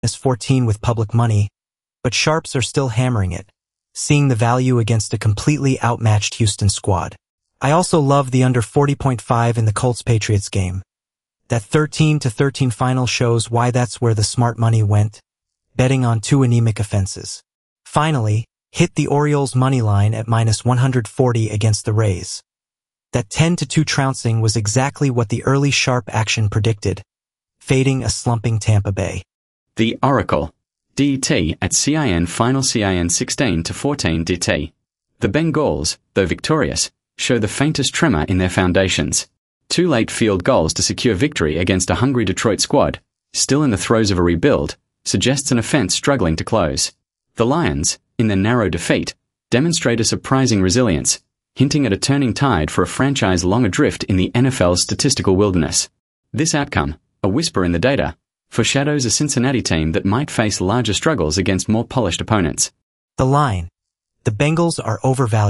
-14 with public money, but sharps are still hammering it, seeing the value against a completely outmatched Houston squad. I also love the under 40.5 in the Colts-Patriots game. That 13-13 final shows why that's where the smart money went, betting on two anemic offenses. Finally, hit the Orioles money line at -140 against the Rays. That 10-2 trouncing was exactly what the early sharp action predicted, fading a slumping Tampa Bay. The Oracle. DT at CIN final CIN 16-14 DT. The Bengals, though victorious, show the faintest tremor in their foundations. Two late field goals to secure victory against a hungry Detroit squad, still in the throes of a rebuild, suggests an offense struggling to close. The Lions, in their narrow defeat, demonstrate a surprising resilience, hinting at a turning tide for a franchise long adrift in the NFL's statistical wilderness. This outcome, a whisper in the data, foreshadows a Cincinnati team that might face larger struggles against more polished opponents. The line. The Bengals are overvalued.